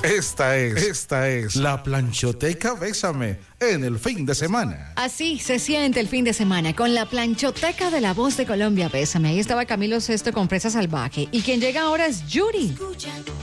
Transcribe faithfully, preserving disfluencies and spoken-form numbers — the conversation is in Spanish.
Esta es, esta es la Planchoteca Bésame en el fin de semana. Así se siente el fin de semana con la Planchoteca de La Voz de Colombia. Bésame. Ahí estaba Camilo Sesto con Presa Salvaje. Y quien llega ahora es Yuri.